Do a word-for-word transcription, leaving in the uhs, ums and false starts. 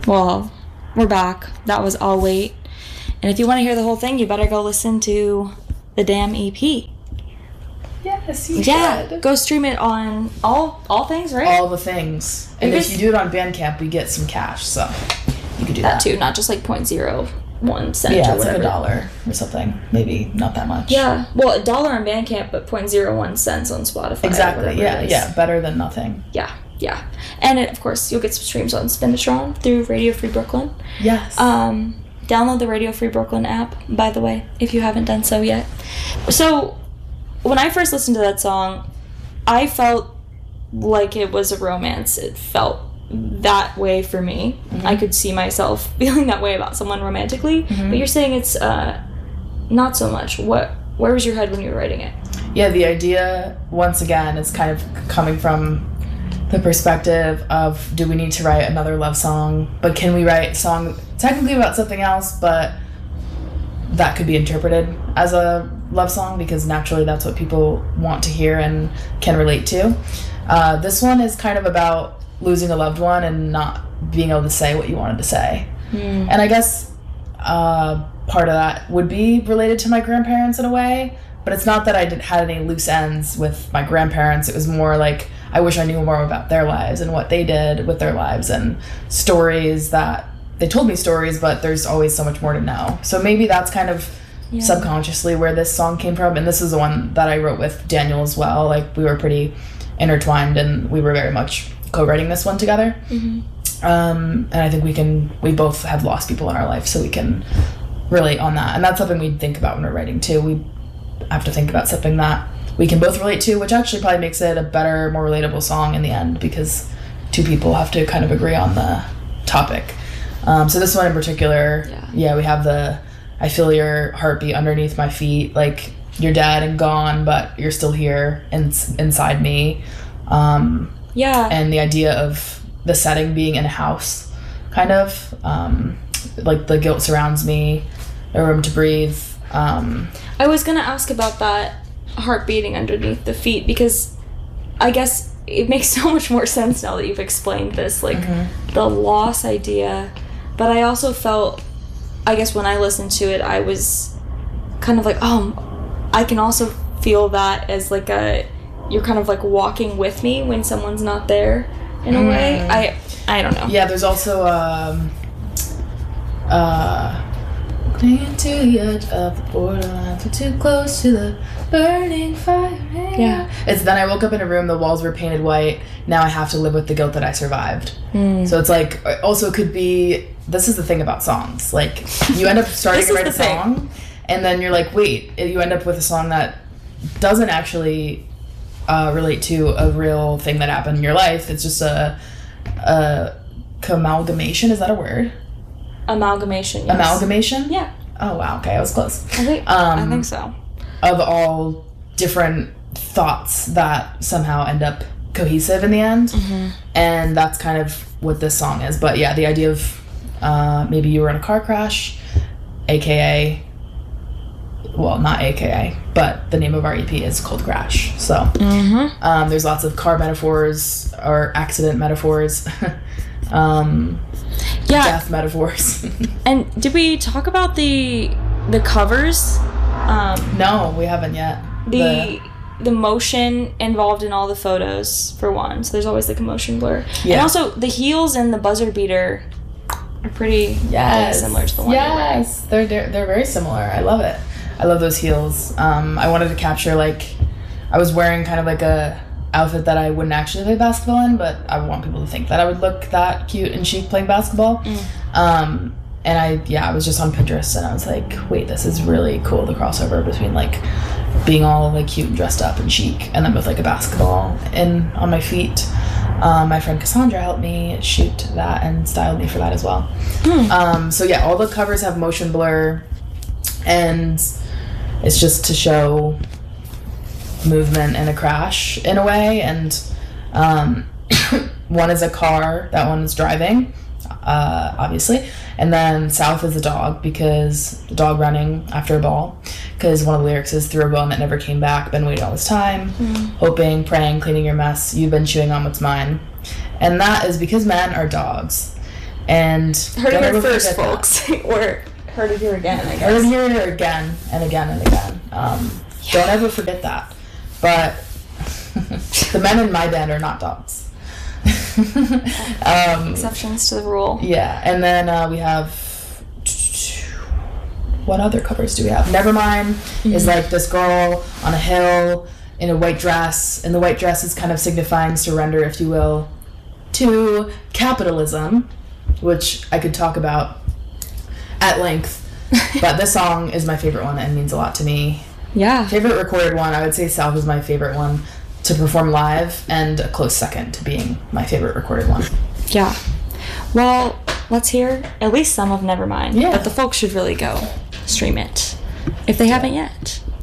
Well, we're back. That was I'll Wait. And if you want to hear the whole thing, you better go listen to the damn E P. Yes, you yeah, should. Go stream it on all all things, right? All the things. And Because- if you do it on Bandcamp, we get some cash, so you could do that that. too, not just like point zero one cent Yeah, or it's like whatever. a dollar or something. Maybe not that much. Yeah, well, a dollar on Bandcamp, but point zero one cents on Spotify. or Exactly. whatever Yeah, it is. yeah. Better than nothing. Yeah, yeah. And it, of course, you'll get some streams on Spinatron through Radio Free Brooklyn. Yes. Um, download the Radio Free Brooklyn app, by the way, if you haven't done so yet. So, when I first listened to that song, I felt like it was a romance. It felt that way for me. Mm-hmm. I could see myself feeling that way about someone romantically. Mm-hmm. But you're saying it's uh, not so much. What? Where was your head when you were writing it? Yeah, the idea, once again, is kind of coming from the perspective of, do we need to write another love song? But can we write a song technically about something else, but that could be interpreted as a love song, because naturally that's what people want to hear and can relate to. Uh, this one is kind of about losing a loved one and not being able to say what you wanted to say. Mm. And I guess uh, part of that would be related to my grandparents in a way, but it's not that I did, had any loose ends with my grandparents. It was more like I wish I knew more about their lives and what they did with their lives, and stories that they told me stories, but there's always so much more to know. So maybe that's kind of Yeah. subconsciously where this song came from. And this is the one that I wrote with Daniel as well. Like, we were pretty intertwined, and we were very much co-writing this one together. Mm-hmm. Um, and I think we can, we both have lost people in our life, so we can relate on that. And that's something we think about when we're writing too. We have to think about something that we can both relate to, which actually probably makes it a better, more relatable song in the end, because two people have to kind of agree on the topic. Um, so this one in particular, Yeah. yeah, we have the, I feel your heartbeat underneath my feet, like you're dead and gone, but you're still here in, inside me. Um, Yeah. and the idea of the setting being in a house, kind of, um, like the guilt surrounds me, a room to breathe. Um, I was gonna ask about that heart beating underneath the feet, because I guess it makes so much more sense now that you've explained this, like Mm-hmm. the loss idea. But I also felt, I guess when I listened to it, I was kind of like, oh, I can also feel that as like a, you're kind of like walking with me when someone's not there in a Mm. way. I I don't know. yeah, there's also, um, uh, clinging to the edge of the borderline, for too close to the burning fire. Yeah. It's then I woke up in a room, the walls were painted white. Now I have to live with the guilt that I survived. Mm. So it's like, also it could be, this is the thing about songs. Like, you end up starting This to is write a the thing. song, and then you're like, wait, you end up with a song that doesn't actually uh, relate to a real thing that happened in your life. It's just a, a amalgamation. Is that a word? Amalgamation. Yes. Amalgamation? Yeah. Oh, wow. Okay, I was close. I think, Um, I think so. Of all different thoughts that somehow end up cohesive in the end. Mm-hmm. And that's kind of what this song is. But yeah, the idea of uh, maybe you were in a car crash, aka, well, not aka, but the name of our E P is called Crash. So Mm-hmm. um, there's lots of car metaphors or accident metaphors, um, Yeah. death metaphors. And did we talk about the the covers? Um, No, we haven't yet. the the motion involved in all the photos, for one. So there's always like a motion blur. Yeah. And also the heels and the buzzer beater are pretty Yes. similar to the one you're wearing. Yes, they're, they're they're very similar. I love it. I love those heels. Um, I wanted to capture, like, I was wearing kind of like a outfit that I wouldn't actually play basketball in, but I want people to think that I would look that cute and chic playing basketball. Mm. Um, and I yeah, I was just on Pinterest and I was like, wait, this is really cool, the crossover between like being all like cute and dressed up and chic, and then with like a basketball in on my feet. Um, my friend Cassandra helped me shoot that and styled me for that as well. Mm. Um, so yeah, all the covers have motion blur, and it's just to show movement and a crash in a way. And um, one is a car, that one is driving, uh, obviously, and then south is a dog, because the dog running after a ball, because one of the lyrics is through a bone that never came back, been waiting all this time, Mm. hoping, praying, cleaning your mess, you've been chewing on what's mine. And that is because men are dogs. And Heard don't it ever here first, forget that. folks. Or heard it here again, I guess. Heard it here again and again and again. Um, Yeah. Don't ever forget that. But the men in my band are not dogs. um, Exceptions to the rule. yeah, and then uh, we have... What other covers do we have? Nevermind mm-hmm. is like this girl on a hill in a white dress, and the white dress is kind of signifying surrender, if you will, to capitalism, which I could talk about at length. But this song is my favorite one and means a lot to me. Yeah. Favorite recorded one, I would say South is my favorite one to perform live, and a close second to being my favorite recorded one. Yeah. Well, let's hear at least some of Nevermind. Yeah. But the folks should really go stream it if they haven't yet.